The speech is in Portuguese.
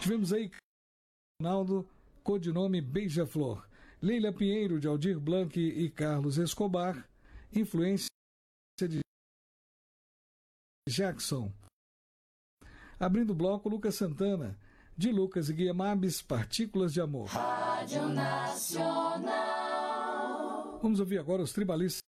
Tivemos aí Ronaldo, codinome Beija-Flor, Leila Pinheiro, de Aldir Blanc e Carlos Escobar, influência de Jackson. Abrindo o bloco, Lucas Santana, de Lucas e Guiamabes, Partículas de Amor. Rádio Nacional. Vamos ouvir agora os Tribalistas